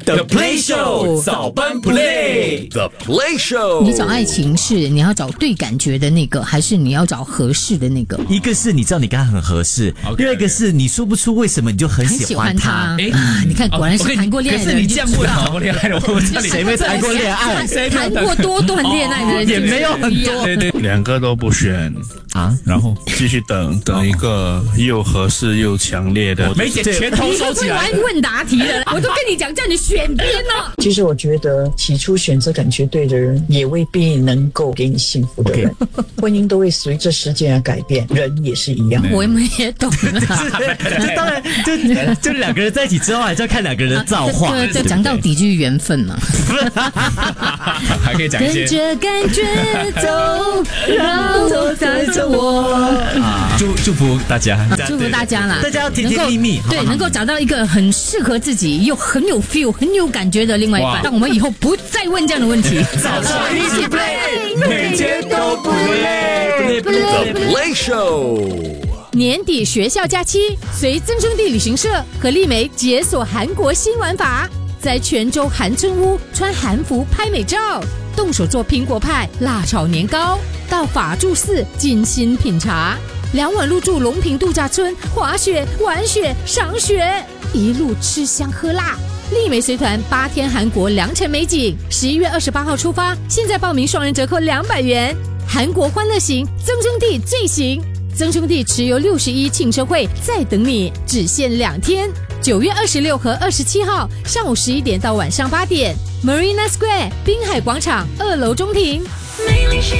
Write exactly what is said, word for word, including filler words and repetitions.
The Play Show 早班 Play The Play Show。 你找爱情是你要找对感觉的那个，还是你要找合适的那个？ 一个是你知道你跟他很合适， Okay. 第二个是你说不出为什么你就很很喜喜欢欢他。 诶啊，你看，果然是哦我跟你谈过恋爱的人可是你这样问谈过恋爱的，我知道你谁没谈过恋爱？ 谁没有谈过多段恋爱的人也没有很多。 对对， 两个都不选啊， 然后继续等等一个又合适又强烈的。 梅姐拳头你都会收起来玩。问答题的，我都跟你讲，叫你选边了。 其实我觉得起初选择感觉对的人，也未必能够给你幸福的人。婚姻都会随着时间而改变，人也是一样。 我们也懂了。 这当然就就两个人在一起之后，还是要看两个人的造化。 这这讲到底就是缘分嘛。 还可以讲一些跟着感觉走，让我带着我。 祝祝福大家。 祝福大家啦！ 大家要甜甜蜜蜜能够对， 好不好能够找到一个很适合自己又很有 feel、很有感觉的另外一哇半，让我们以后不再问这样的问题。 早上一起 play， 每天都不累。 The Play Show。 年底学校假期，随增生地旅行社和丽梅解锁韩国新玩法，在泉州韩村屋穿韩服拍美照，动手做苹果派、辣炒年糕，到法住寺精心品茶，两晚入住龙坪度假村，滑雪、玩雪、赏雪，一路吃香喝辣。丽梅随团八天韩国良辰美景，十一月二十八号出发，现在报名双人折扣两百元。韩国欢乐行，增生地最行。增生地持有六十一庆车会在等你，只限两天，九月二十六和二十七号上午十一点到晚上八点 ，Marina Square 滨海广场二楼中庭。 美丽是